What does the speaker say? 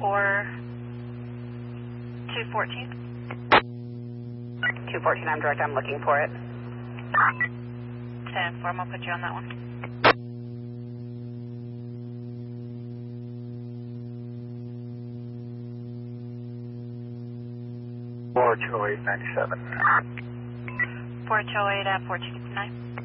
or 214? 214, I'm direct, I'm looking for it. 10-4, I'm going to put you on that one. Four 208 97. 4208 at 429.